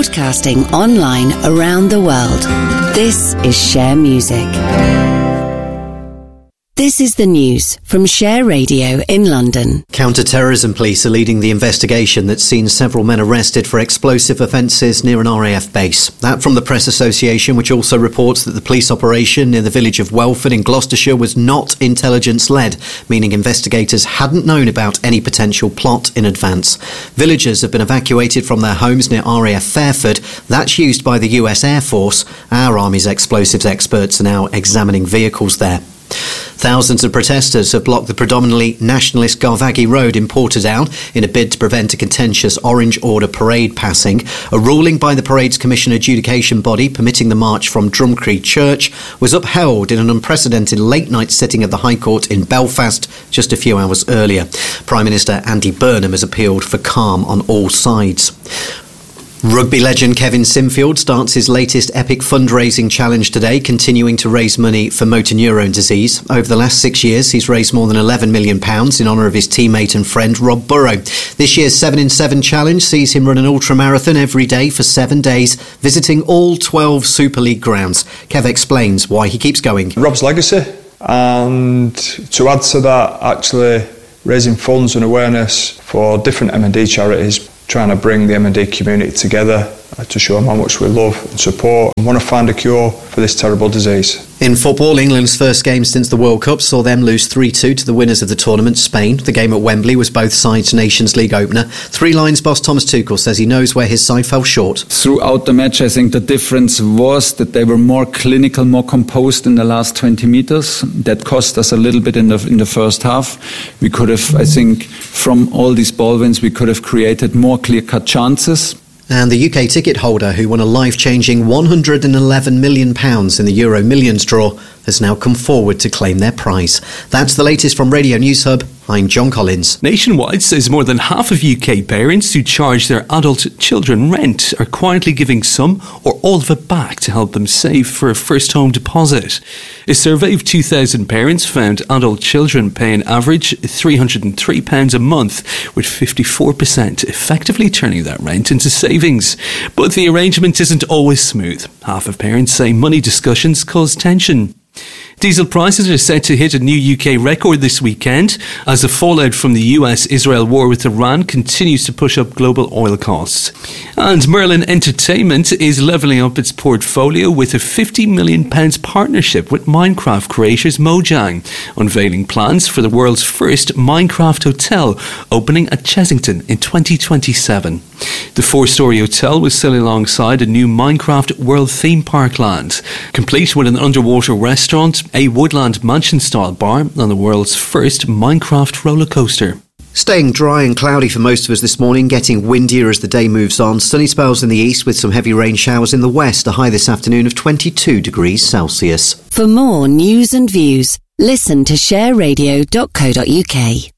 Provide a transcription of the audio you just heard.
broadcasting online around the world. This is Share Music. This is the news from Share Radio in London. Counter-terrorism police are leading the investigation that's seen several men arrested for explosive offences near an RAF base. That from the Press Association, which also reports that the police operation near the village of Welford in Gloucestershire was not intelligence-led, meaning investigators hadn't known about any potential plot in advance. Villagers have been evacuated from their homes near RAF Fairford. That's used by the US Air Force. Our Army's explosives experts are now examining vehicles there. Thousands of protesters have blocked the predominantly nationalist Garvaghy Road in Portadown in a bid to prevent a contentious Orange Order parade passing. A ruling by the parade's commission adjudication body permitting the march from Drumcree Church was upheld in an unprecedented late-night sitting of the High Court in Belfast just a few hours earlier. Prime Minister Andy Burnham has appealed for calm on all sides. Rugby legend Kevin Sinfield starts his latest epic fundraising challenge today, continuing to raise money for motor neurone disease. Over the last 6 years, he's raised more than £11 million in honour of his teammate and friend Rob Burrow. This year's 7 in 7 challenge sees him run an ultramarathon every day for 7 days, visiting all 12 Super League grounds. Kev explains why he keeps going. Rob's legacy, and to add to that, actually raising funds and awareness for different M&D charities, trying to bring the M&D community together to show them how much we love and support and want to find a cure for this terrible disease. In football, England's first game since the World Cup saw them lose 3-2 to the winners of the tournament, Spain. The game at Wembley was both sides' Nations League opener. Three Lions boss Thomas Tuchel says he knows where his side fell short. Throughout the match, I think the difference was that they were more clinical, more composed in the last 20 metres. That cost us a little bit in the first half. We could have, I think, from all these ball wins, we could have created more clear-cut chances. And the UK ticket holder, who won a life-changing £111 million in the Euro Millions draw, has now come forward to claim their prize. That's the latest from Radio News Hub. I'm John Collins. Nationwide says more than half of UK parents who charge their adult children rent are quietly giving some or all of it back to help them save for a first home deposit. A survey of 2,000 parents found adult children pay an average £303 a month, with 54% effectively turning that rent into savings. But the arrangement isn't always smooth. Half of parents say money discussions cause tension. Diesel prices are set to hit a new UK record this weekend as the fallout from the US-Israel war with Iran continues to push up global oil costs. And Merlin Entertainment is levelling up its portfolio with a £50 million partnership with Minecraft creators Mojang, unveiling plans for the world's first Minecraft hotel opening at Chessington in 2027. The 4-storey hotel will sail alongside a new Minecraft World Theme Park land, complete with an underwater restaurant, a woodland mansion-style bar and the world's first Minecraft roller coaster. Staying dry and cloudy for most of us this morning, getting windier as the day moves on. Sunny spells in the east with some heavy rain showers in the west. A high this afternoon of 22 degrees Celsius. For more news and views, listen to shareradio.co.uk.